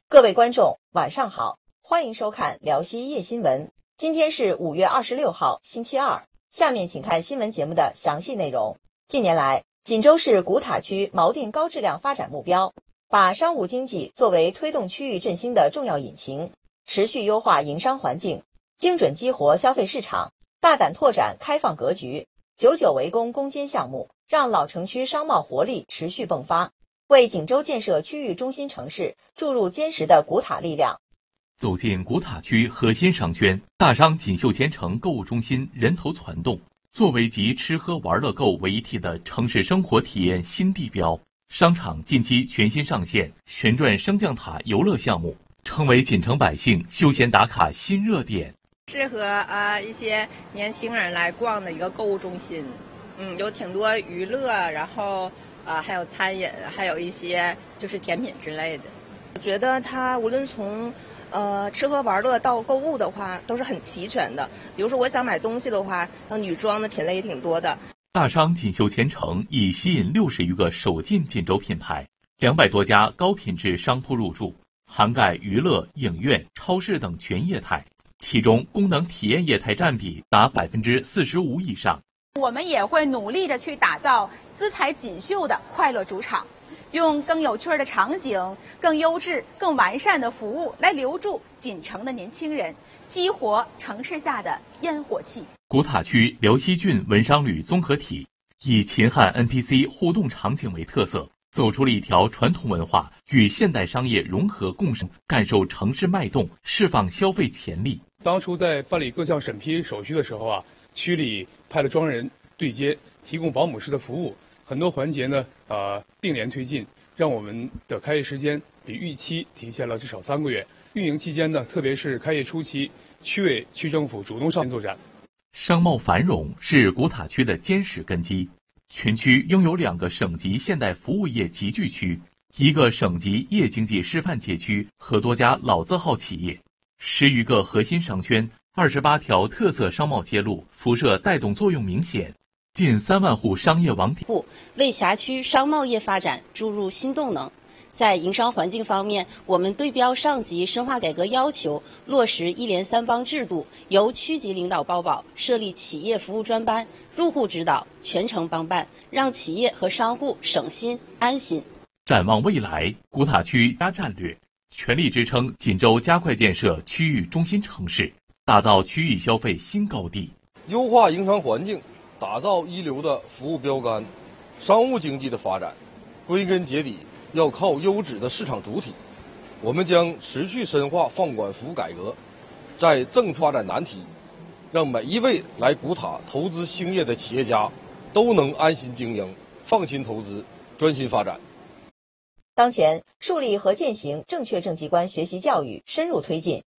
各位观众，晚上好，欢迎收看辽西夜新闻。今天是5月26号，星期二。下面请看新闻节目的详细内容。近年来，锦州市古塔区锚定高质量发展目标，把商务经济作为推动区域振兴的重要引擎，持续优化营商环境，精准激活消费市场，大胆拓展开放格局。99围攻攻坚项目，让老城区商贸活力持续迸发，为锦州建设区域中心城市注入坚实的古塔力量。 走进古塔区核心商圈，大商锦绣前程购物中心人头攒动，作为集吃喝玩乐购为一体的城市生活体验新地标，商场近期全新上线旋转升降塔游乐项目，成为锦城百姓休闲打卡新热点， 适合一些年轻人来逛的一个购物中心。有挺多娱乐，然后还有餐饮，还有一些就是甜品之类的。 我觉得它无论从吃喝玩乐到购物的话都是很齐全的。比如说我想买东西的话，女装的品类也挺多的。 大商锦绣前程已吸引60余个首进锦州品牌，200多家高品质商铺入驻，涵盖娱乐、影院、超市等全业态，其中功能体验业态占比达45%以上。 我们也会努力的去打造姿彩锦绣的快乐主场，用更有趣的场景、更优质、更完善的服务来留住锦城的年轻人，激活城市下的烟火气。 古塔区辽西郡文商旅综合体以秦汉 NPC 互动场景为特色，走出了一条传统文化与现代商业融合共生，感受城市脉动，释放消费潜力。 当初在办理各项审批手续的时候区里派了专人对接，提供保姆式的服务，很多环节呢并联推进，让我们的开业时间比预期提前了至少3个月。运营期间呢，特别是开业初期，区委区政府主动上门作战。 商贸繁荣是古塔区的坚实根基，全区拥有2个省级现代服务业集聚区，1个省级夜经济示范街区和多家老字号企业，10余个核心商圈，28条特色商贸街路，辐射带动作用明显，近3万户商业网点， 为辖区商贸业发展注入新动能。在营商环境方面，我们对标上级深化改革要求，落实1联3帮制度，由区级领导包保，设立企业服务专班，入户指导，全程帮办，让企业和商户省心安心。 展望未来，古塔区加战略，全力支撑锦州加快建设区域中心城市，打造区域消费新高地， 优化营商环境，打造一流的服务标杆。商务经济的发展，归根结底要靠优质的市场主体。我们将持续深化放管服改革，在政策发展难题，让每一位来古塔投资兴业的企业家都能安心经营，放心投资，专心发展。 当前，树立和践行正确政绩观学习教育深入推进，